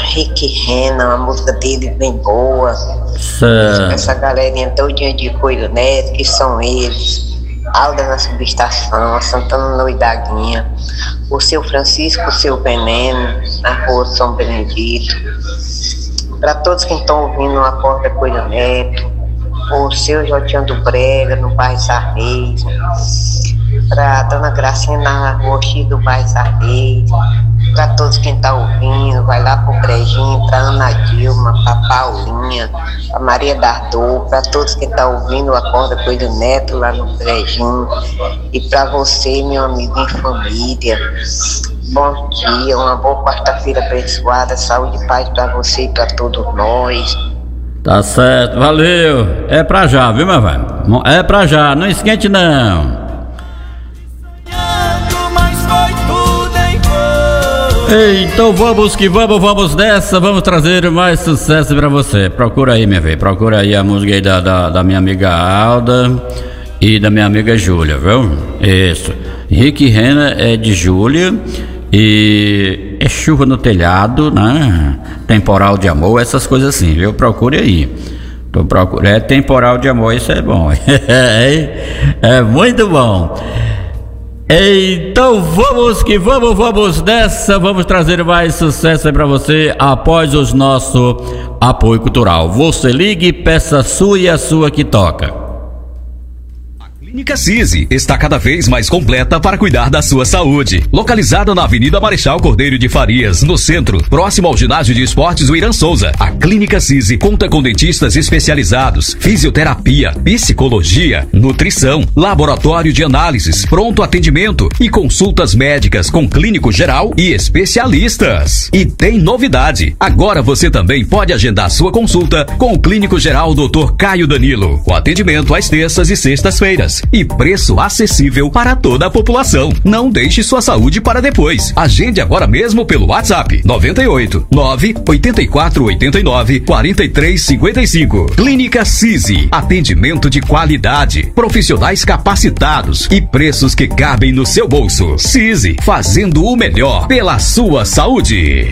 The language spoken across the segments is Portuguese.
Rick Renner, a música dele bem boa. Essa galerinha todinha de Coelho Neto, que são eles: Alda na Subestação, a Santana Noidaguinha, o seu Francisco, o seu Veneno, na rua São Benedito. Para todos que estão ouvindo a Porta Coelho Neto, o seu Jotinho do Brega, no bairro Sarnês, para Dona Gracinha na rua X do bairro Sarnês, para todos que estão ouvindo, vai lá pro Brejinho, para Ana Dilma, para Paulinha, para Maria Dardô, para todos que estão ouvindo a Porta Coelho Neto lá no Brejinho, e para você, meu amigo e família. Bom dia, uma boa quarta-feira abençoada, saúde e paz para você e para todos nós. Tá certo, valeu. É pra já, viu, meu velho? É pra já, não esquente não. Então vamos que vamos nessa, vamos trazer mais sucesso pra você. Procura aí, minha velha, procura aí a música aí da minha amiga Alda e da minha amiga Júlia, viu? Isso. Rick Renner é de Júlia. E é Chuva no Telhado, né? Temporal de Amor, essas coisas assim, viu? Procure aí. É Temporal de Amor, isso é bom. É muito bom. Então vamos que vamos nessa. Vamos trazer mais sucesso aí pra você após o nosso apoio cultural. Você ligue, peça a sua e a sua que toca. Clínica CISI está cada vez mais completa para cuidar da sua saúde. Localizada na Avenida Marechal Cordeiro de Farias, no centro, próximo ao ginásio de esportes Irã Souza, a Clínica CISI conta com dentistas especializados, fisioterapia, psicologia, nutrição, laboratório de análises, pronto atendimento e consultas médicas com clínico geral e especialistas. E tem novidade, agora você também pode agendar sua consulta com o clínico geral Dr. Caio Danilo, com atendimento às terças e sextas-feiras. E preço acessível para toda a população. Não deixe sua saúde para depois. Agende agora mesmo pelo WhatsApp 98 984 89 43 55. Clínica CISI. Atendimento de qualidade, profissionais capacitados e preços que cabem no seu bolso. CISI, fazendo o melhor pela sua saúde.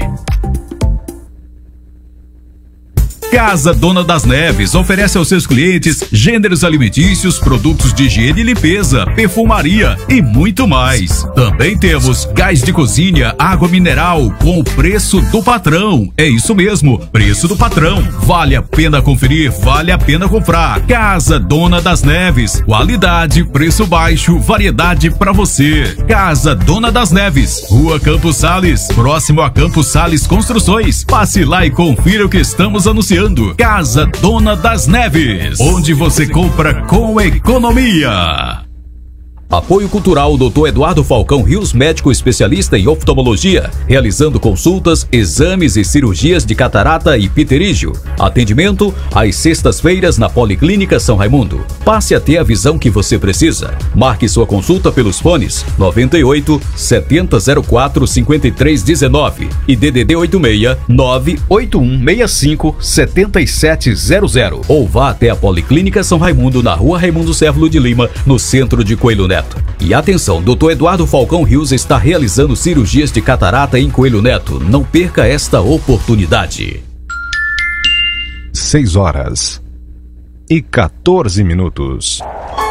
Casa Dona das Neves oferece aos seus clientes gêneros alimentícios, produtos de higiene e limpeza, perfumaria e muito mais. Também temos gás de cozinha, água mineral com o preço do patrão. É isso mesmo, preço do patrão. Vale a pena conferir, vale a pena comprar. Casa Dona das Neves, qualidade, preço baixo, variedade para você. Casa Dona das Neves, Rua Campos Sales, próximo a Campos Sales Construções. Passe lá e confira o que estamos anunciando. Casa Dona das Neves, onde você compra com economia. Apoio Cultural Dr. Eduardo Falcão Rios, médico especialista em oftalmologia, realizando consultas, exames e cirurgias de catarata e pterígio. Atendimento às sextas-feiras na Policlínica São Raimundo. Passe a ter a visão que você precisa. Marque sua consulta pelos fones 98 7004 5319 e DDD 86 98165 7700. Ou vá até a Policlínica São Raimundo na Rua Raimundo Cévolo de Lima, no centro de Coelho Neto. E atenção, Dr. Eduardo Falcão Rios está realizando cirurgias de catarata em Coelho Neto. Não perca esta oportunidade. 6 horas e 14 minutos.